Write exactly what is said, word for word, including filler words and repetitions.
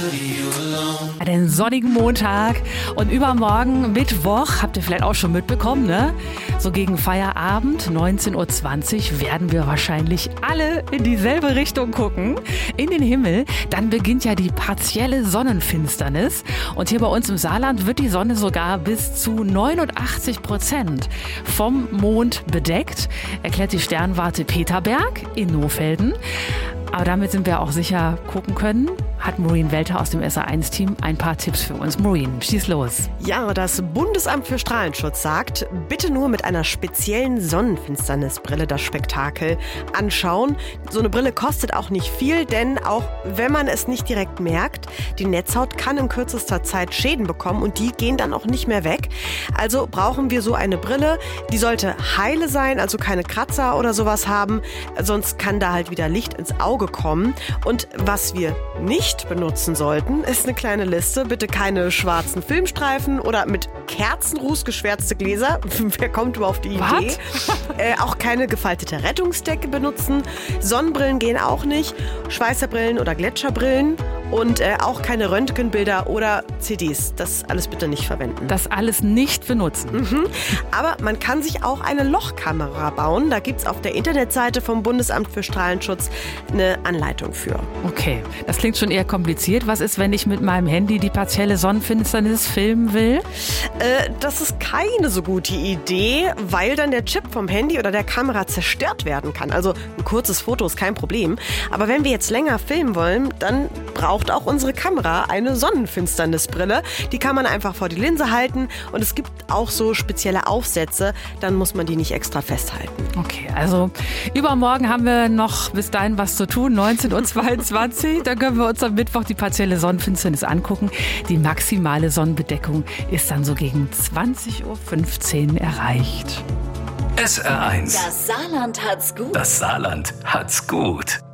Den sonnigen Montag und übermorgen Mittwoch, habt ihr vielleicht auch schon mitbekommen, ne? So gegen Feierabend, neunzehn Uhr zwanzig, werden wir wahrscheinlich alle in dieselbe Richtung gucken, in den Himmel. Dann beginnt ja die partielle Sonnenfinsternis und hier bei uns im Saarland wird die Sonne sogar bis zu neunundachtzig Prozent vom Mond bedeckt, erklärt die Sternwarte Peterberg in Nohfelden. Aber damit sind wir auch sicher gucken können, hat Maureen Welter aus dem S A eins Team ein paar Tipps für uns. Maureen, schieß los. Ja, das Bundesamt für Strahlenschutz sagt, bitte nur mit einer speziellen Sonnenfinsternisbrille das Spektakel anschauen. So eine Brille kostet auch nicht viel, denn auch wenn man es nicht direkt merkt, die Netzhaut kann in kürzester Zeit Schäden bekommen und die gehen dann auch nicht mehr weg. Also brauchen wir so eine Brille, die sollte heile sein, also keine Kratzer oder sowas haben, sonst kann da halt wieder Licht ins Auge kommen. Und was wir nicht benutzen sollten, ist eine kleine Liste. Bitte keine schwarzen Filmstreifen oder mit Kerzenruß geschwärzte Gläser. Wer kommt überhaupt auf die Idee? Äh, auch keine gefaltete Rettungsdecke benutzen. Sonnenbrillen gehen auch nicht. Schweißerbrillen oder Gletscherbrillen. Und äh, auch keine Röntgenbilder oder C Ds. Das alles bitte nicht verwenden. Das alles nicht benutzen. Mhm. Aber man kann sich auch eine Lochkamera bauen. Da gibt es auf der Internetseite vom Bundesamt für Strahlenschutz eine Anleitung für. Okay, das klingt schon eher kompliziert. Was ist, wenn ich mit meinem Handy die partielle Sonnenfinsternis filmen will? Äh, das ist keine so gute Idee, weil dann der Chip vom Handy oder der Kamera zerstört werden kann. Also ein kurzes Foto ist kein Problem. Aber wenn wir jetzt länger filmen wollen, dann braucht auch unsere Kamera eine Sonnenfinsternisbrille. Die kann man einfach vor die Linse halten und es gibt auch so spezielle Aufsätze, dann muss man die nicht extra festhalten. Okay, also übermorgen haben wir noch bis dahin was zu tun, neunzehn Uhr zweiundzwanzig. Da können wir uns am Mittwoch die partielle Sonnenfinsternis angucken. Die maximale Sonnenbedeckung ist dann so gegen zwanzig Uhr fünfzehn erreicht. S R eins. Das Saarland hat's gut. Das Saarland hat's gut.